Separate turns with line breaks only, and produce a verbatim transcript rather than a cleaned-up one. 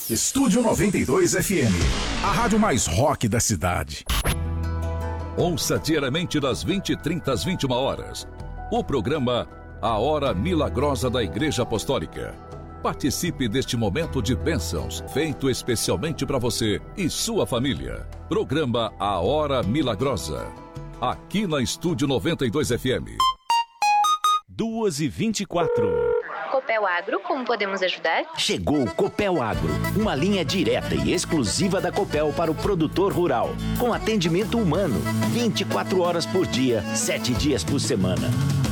Estúdio noventa e dois F M, a rádio mais rock da cidade.
Ouça diariamente das vinte e trinta às vinte e uma horas. O programa A Hora Milagrosa da Igreja Apostólica. Participe deste momento de bênçãos, feito especialmente para você e sua família. Programa A Hora Milagrosa. Aqui na Estúdio noventa e dois F M.
duas e vinte e quatro.
Copel Agro, como podemos ajudar?
Chegou o Copel Agro, uma linha direta e exclusiva da Copel para o produtor rural, com atendimento humano, vinte e quatro horas por dia, sete dias por semana.